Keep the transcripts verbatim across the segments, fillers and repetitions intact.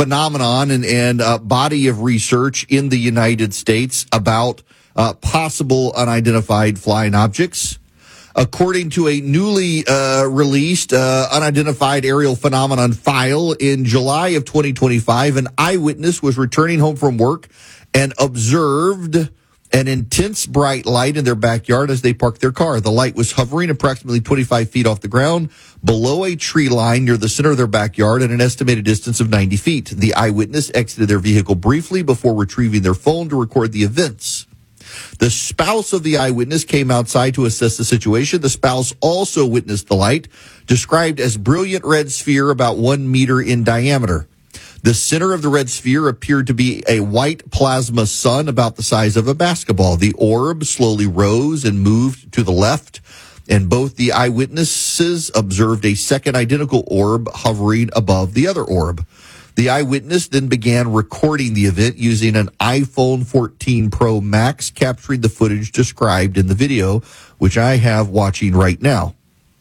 phenomenon and, and uh, body of research in the United States about uh, possible unidentified flying objects. According to a newly uh, released uh, unidentified aerial phenomenon file in July of twenty twenty-five, an eyewitness was returning home from work and observed an intense bright light in their backyard as they parked their car. The light was hovering approximately twenty-five feet off the ground below a tree line near the center of their backyard at an estimated distance of ninety feet. The eyewitness exited their vehicle briefly before retrieving their phone to record the events. The spouse of the eyewitness came outside to assess the situation. The spouse also witnessed the light, described as brilliant red sphere about one meter in diameter. The center of the red sphere appeared to be a white plasma sun about the size of a basketball. The orb slowly rose and moved to the left, and both the eyewitnesses observed a second identical orb hovering above the other orb. The eyewitness then began recording the event using an iPhone fourteen Pro Max, capturing the footage described in the video, which I have watching right now.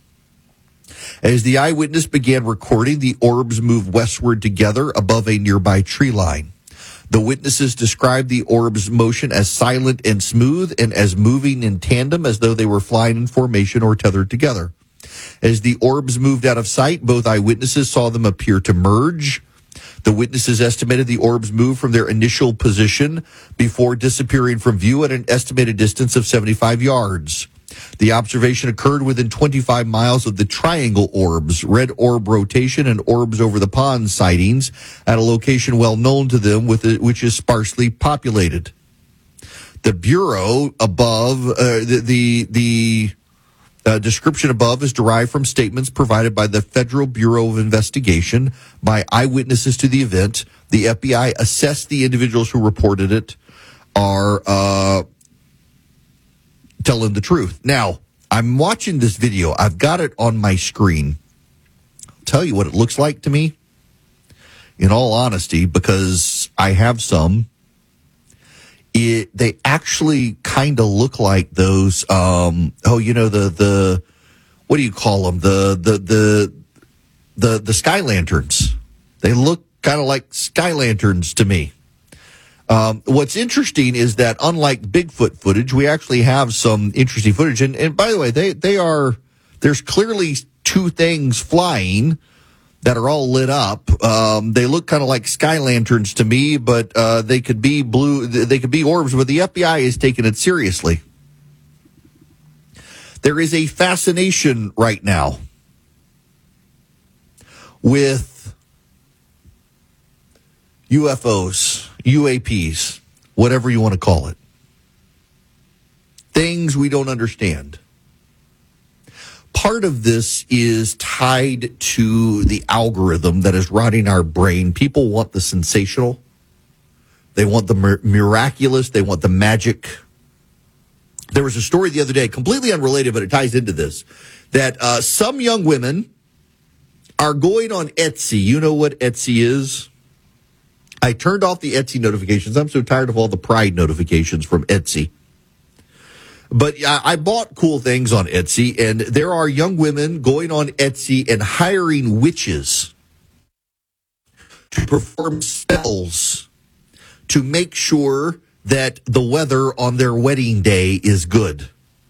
As the eyewitness began recording, the orbs moved westward together above a nearby tree line. The witnesses described the orbs' motion as silent and smooth and as moving in tandem as though they were flying in formation or tethered together. As the orbs moved out of sight, both eyewitnesses saw them appear to merge. The witnesses estimated the orbs moved from their initial position before disappearing from view at an estimated distance of seventy-five yards. The observation occurred within twenty-five miles of the triangle orbs, red orb rotation, and orbs over the pond sightings at a location well known to them, with it, which is sparsely populated. The bureau above, uh, the the, the uh, description above is derived from statements provided by the Federal Bureau of Investigation by eyewitnesses to the event. The F B I assessed the individuals who reported it are uh, telling the truth. Now, I'm watching this video. I've got it on my screen. I'll tell you what it looks like to me, in all honesty, because I have some. It, they actually kind of look like those, um, oh, you know, the, the, what do you call them? The, the, the, the, the sky lanterns. They look kind of like sky lanterns to me. Um, what's interesting is that unlike Bigfoot footage, we actually have some interesting footage. And, and by the way, they, they are, there's clearly two things flying that are all lit up. Um, they look kind of like sky lanterns to me, but uh, they could be blue. They could be orbs, but the F B I is taking it seriously. There is a fascination right now with U F Os, U A Ps, whatever you want to call it. Things we don't understand. Part of this is tied to the algorithm that is rotting our brain. People want the sensational. They want the mir- miraculous. They want the magic. There was a story the other day, completely unrelated, but it ties into this, that uh, some young women are going on Etsy. You know what Etsy is? I turned off the Etsy notifications. I'm so tired of all the Pride notifications from Etsy. But I bought cool things on Etsy, and there are young women going on Etsy and hiring witches to perform spells to make sure that the weather on their wedding day is good.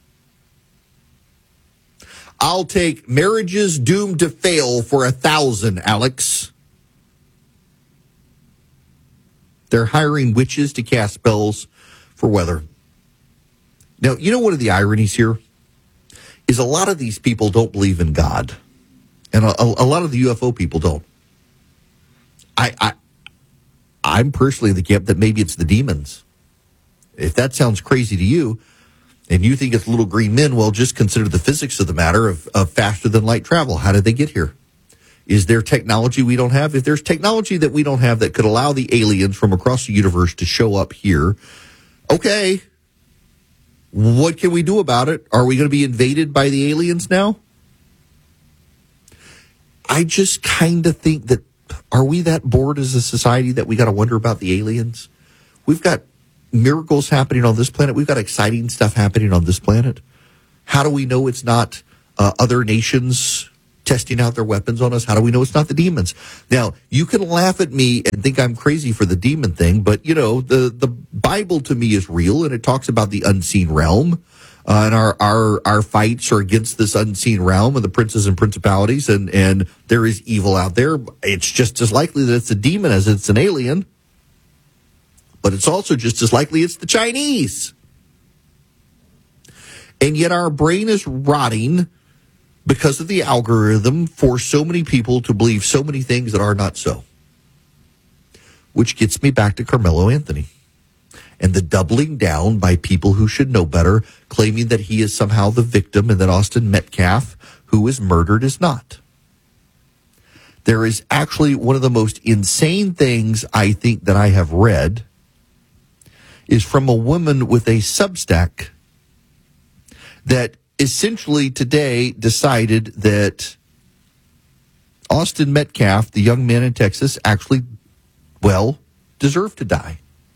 I'll take marriages doomed to fail for a thousand, Alex. They're hiring witches to cast spells for weather. Now, you know one of the ironies here is a lot of these people don't believe in God. And a, a lot of the U F O people don't. I, I, I'm personally in the camp that maybe it's the demons. If that sounds crazy to you, and you think it's little green men, well, just consider the physics of the matter of, of faster than light travel. How did they get here? Is there technology we don't have? If there's technology that we don't have that could allow the aliens from across the universe to show up here, okay. What can we do about it? Are we going to be invaded by the aliens now? I just kind of think that, are we that bored as a society that we got to wonder about the aliens? We've got miracles happening on this planet. We've got exciting stuff happening on this planet. How do we know it's not uh, other nations testing out their weapons on us? How do we know it's not the demons? Now, you can laugh at me and think I'm crazy for the demon thing, but, you know, the, the Bible to me is real, and it talks about the unseen realm. Uh, and our, our our fights are against this unseen realm of the princes and principalities, and, and there is evil out there. It's just as likely that it's a demon as it's an alien. But it's also just as likely it's the Chinese. And yet our brain is rotting because of the algorithm for so many people to believe so many things that are not so. Which gets me back to Carmelo Anthony and the doubling down by people who should know better, claiming that he is somehow the victim and that Austin Metcalf, who is murdered, is not. There is actually one of the most insane things I think that I have read is from a woman with a Substack that essentially today decided that Austin Metcalf, the young man in Texas, actually, well, deserved to die.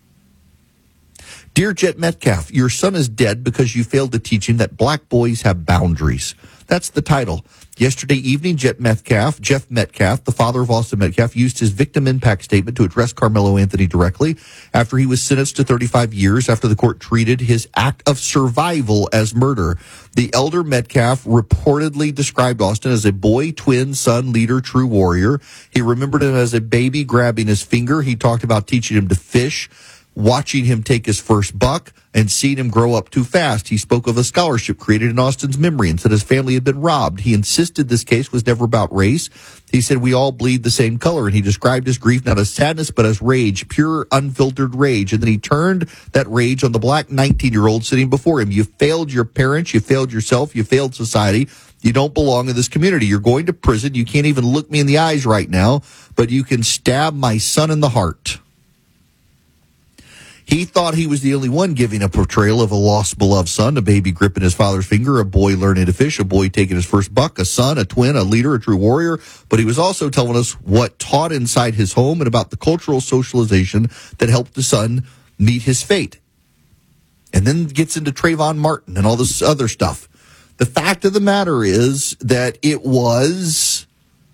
Dear Jet Metcalf, your son is dead because you failed to teach him that black boys have boundaries. That's the title. Yesterday evening, Jet Metcalf, Jeff Metcalf, the father of Austin Metcalf, used his victim impact statement to address Carmelo Anthony directly after he was sentenced to thirty-five years after the court treated his act of survival as murder. The elder Metcalf reportedly described Austin as a boy, twin, son, leader, true warrior. He remembered him as a baby grabbing his finger. He talked about teaching him to fish, watching him take his first buck, and seeing him grow up too fast. He spoke of a scholarship created in Austin's memory and said his family had been robbed. He insisted this case was never about race. He said we all bleed the same color, and he described his grief not as sadness but as rage, pure, unfiltered rage. And then he turned that rage on the black nineteen-year-old sitting before him. You failed your parents, you failed yourself, you failed society. You don't belong in this community. You're going to prison. You can't even look me in the eyes right now, but you can stab my son in the heart. He thought he was the only one giving a portrayal of a lost, beloved son, a baby gripping his father's finger, a boy learning to fish, a boy taking his first buck, a son, a twin, a leader, a true warrior. But he was also telling us what taught inside his home and about the cultural socialization that helped the son meet his fate. And then gets into Trayvon Martin and all this other stuff. The fact of the matter is that it was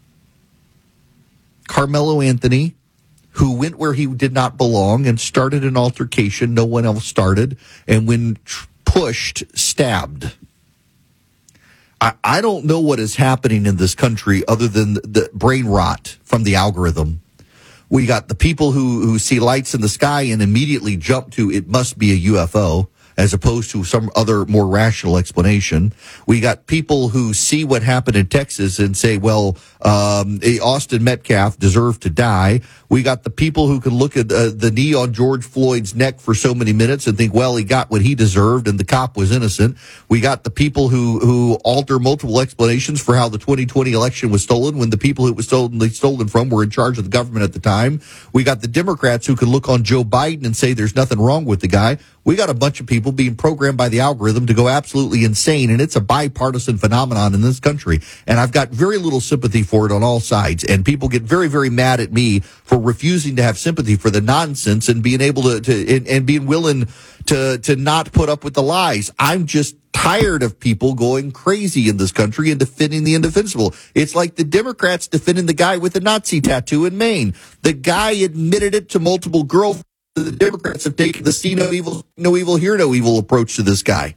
Carmelo Anthony who went where he did not belong and started an altercation no one else started, and when pushed, stabbed. I, I don't know what is happening in this country other than the, the brain rot from the algorithm. We got the people who, who see lights in the sky and immediately jump to it must be a U F O, as opposed to some other more rational explanation. We got people who see what happened in Texas and say, well, um, Austin Metcalf deserved to die. We got the people who can look at uh, the knee on George Floyd's neck for so many minutes and think, well, he got what he deserved and the cop was innocent. We got the people who, who alter multiple explanations for how the twenty twenty election was stolen when the people it was stolen, stolen from were in charge of the government at the time. We got the Democrats who can look on Joe Biden and say there's nothing wrong with the guy. We got a bunch of people being programmed by the algorithm to go absolutely insane, and it's a bipartisan phenomenon in this country. And I've got very little sympathy for it on all sides, and people get very, very mad at me for refusing to have sympathy for the nonsense and being able to, to and, and being willing to, to not put up with the lies. I'm just tired of people going crazy in this country and defending the indefensible. It's like the Democrats defending the guy with the Nazi tattoo in Maine. The guy admitted it to multiple girlfriends. The Democrats have taken the see no evil, no evil, hear no evil approach to this guy.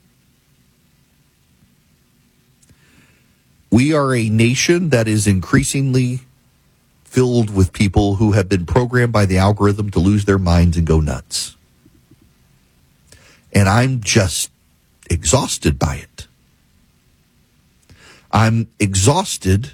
We are a nation that is increasingly filled with people who have been programmed by the algorithm to lose their minds and go nuts. And I'm just exhausted by it. I'm exhausted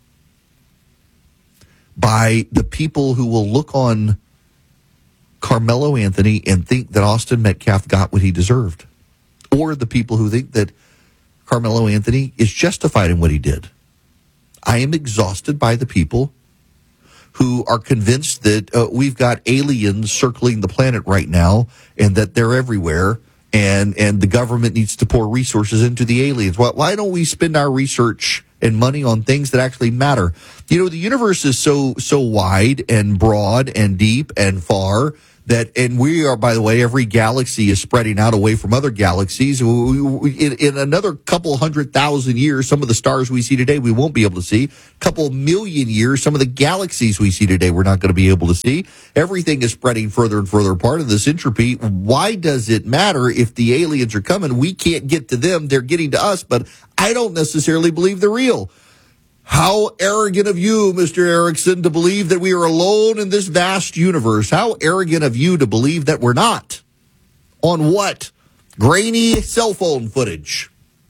by the people who will look on Carmelo Anthony and think that Austin Metcalf got what he deserved, or the people who think that Carmelo Anthony is justified in what he did. I am exhausted by the people who are convinced that uh, we've got aliens circling the planet right now and that they're everywhere, and and the government needs to pour resources into the aliens. Why, why don't we spend our research and money on things that actually matter? You know, the universe is so so wide and broad and deep and far that, and we are, by the way, every galaxy is spreading out away from other galaxies. In, in another couple hundred thousand years, some of the stars we see today, we won't be able to see. A couple million years, some of the galaxies we see today, we're not going to be able to see. Everything is spreading further and further apart in this entropy. Why does it matter if the aliens are coming? We can't get to them. They're getting to us, but I don't necessarily believe they're real. How arrogant of you, Mister Erickson, to believe that we are alone in this vast universe. How arrogant of you to believe that we're not. On what? Grainy cell phone footage.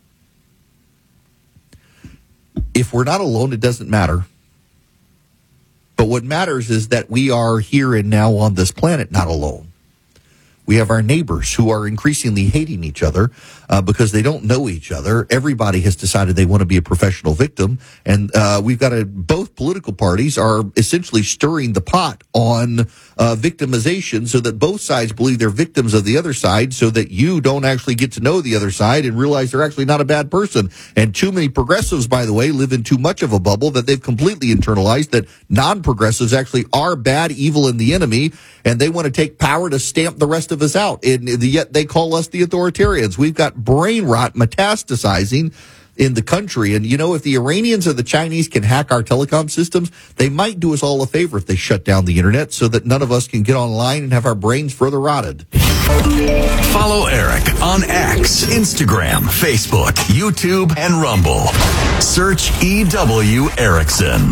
If we're not alone, it doesn't matter. But what matters is that we are here and now on this planet, not alone. We have our neighbors who are increasingly hating each other uh, because they don't know each other. Everybody has decided they want to be a professional victim. And uh, we've got a, both political parties are essentially stirring the pot on uh, victimization so that both sides believe they're victims of the other side so that you don't actually get to know the other side and realize they're actually not a bad person. And too many progressives, by the way, live in too much of a bubble that they've completely internalized that non-progressives actually are bad, evil, and the enemy. And they want to take power to stamp the rest of us out. And yet they call us the authoritarians. We've got brain rot metastasizing in the country. And, you know, if the Iranians or the Chinese can hack our telecom systems, they might do us all a favor if they shut down the internet so that none of us can get online and have our brains further rotted. Follow Eric on X, Instagram, Facebook, YouTube, and Rumble. Search E W Erickson.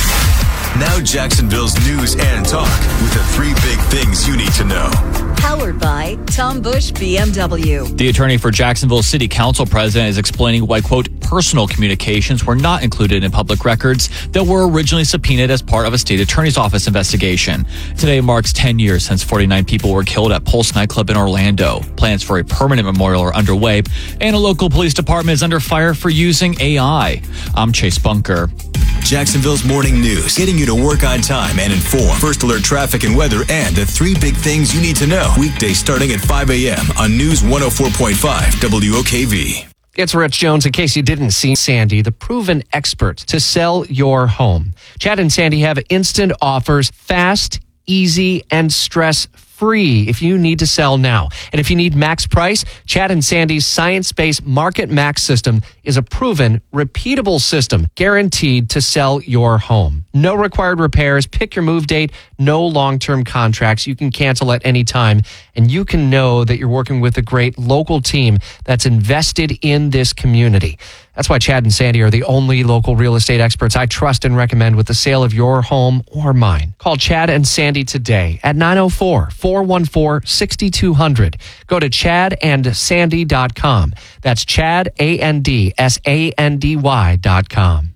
Now Jacksonville's news and talk with the three big things you need to know. Powered by Tom Bush B M W. The attorney for Jacksonville City Council president is explaining why, quote, personal communications were not included in public records that were originally subpoenaed as part of a state attorney's office investigation. Today marks ten years since forty-nine people were killed at Pulse nightclub in Orlando. Plans for a permanent memorial are underway, and a local police department is under fire for using A I. I'm Chase Bunker. Jacksonville's morning news, getting you to work on time and informed. First alert traffic and weather and the three big things you need to know. Weekdays starting at five a.m. on News one oh four point five W O K V. It's Rich Jones. In case you didn't see, Sandy, the proven expert to sell your home. Chad and Sandy have instant offers, fast, easy, and stress-free if you need to sell now. And if you need max price, Chad and Sandy's science-based Market Max system is a proven, repeatable system guaranteed to sell your home. No required repairs, pick your move date, no long-term contracts. You can cancel at any time, and you can know that you're working with a great local team that's invested in this community. That's why Chad and Sandy are the only local real estate experts I trust and recommend with the sale of your home or mine. Call Chad and Sandy today at nine oh four, four one four, six two zero zero. Go to chad and sandy dot com. That's Chad, A N D S A N D Y dot com.